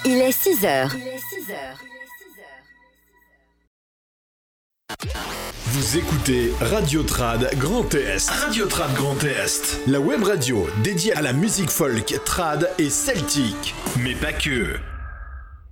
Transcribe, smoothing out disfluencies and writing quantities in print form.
Il est 6 heures. Vous écoutez Radio Trad Grand Est. Radio Trad Grand Est. La web radio dédiée à la musique folk, trad et celtique. Mais pas que.